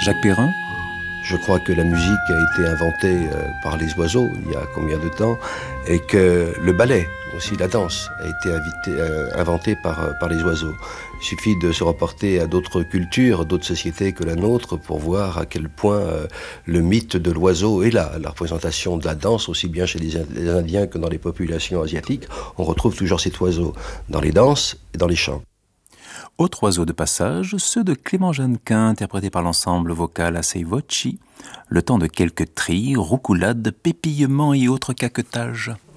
Jacques Perrin? Je crois que la musique a été inventée par les oiseaux il y a combien de temps, et que le ballet, aussi la danse, a été inventé par les oiseaux. Il suffit de se reporter à d'autres cultures, d'autres sociétés que la nôtre pour voir à quel point le mythe de l'oiseau est là. La représentation de la danse, aussi bien chez les Indiens que dans les populations asiatiques, on retrouve toujours cet oiseau dans les danses et dans les chants. Autres oiseaux de passage, ceux de Clément Jeannequin, interprétés par l'ensemble vocal Assai Voci, le temps de quelques trilles, roucoulades, pépillements et autres caquetages.